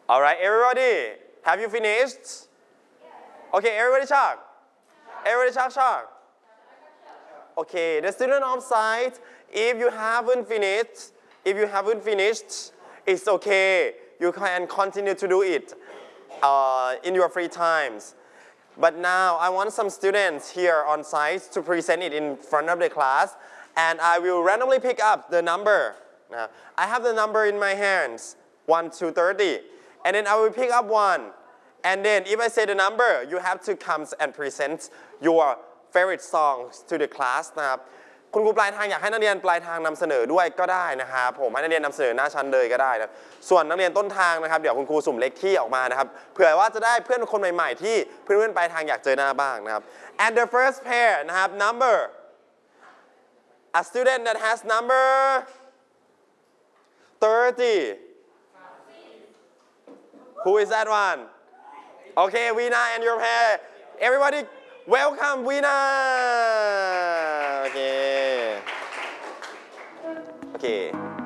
All right, everybody, have you finished? Okay, everybody talk. Everybody talk. Okay, the student on site, if you haven't finished, it's okay. You can continue to do it in your free times. But now I want some students here on site to present it in front of the class, and I will randomly pick up the number. I have the number in my hands, 1 to 30, and then I will pick up one. And then if I say the number, you have to come and present your favorite songs to the class นะครับคุณครูปลายทางอยากให้นักเรียนปลายทางนำเสนอด้วยก็ได้นะครับผมให้นักเรียนนำเสนอหน้าชั้นเลยก็ได้นะส่วนนักเรียนต้นทางนะครับเดี๋ยวคุณครูสุ่มเลขที่ออกมานะครับเผื่อว่าจะได้เพื่อนคนใหม่ๆที่เพื่อนๆปลายทางอยากเจอหน้าบ้างนะครับ and the first pair นะครับ number a student that has number 30 who is that one okay Veena and your pair everybody welcome Veena okay